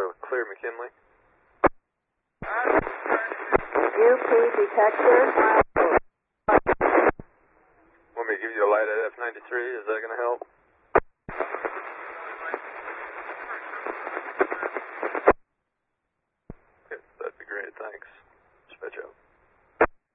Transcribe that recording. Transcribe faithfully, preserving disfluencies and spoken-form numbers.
uh, clear McKinley. U P detected. Want me to give you a light at F ninety-three? Is that going to help?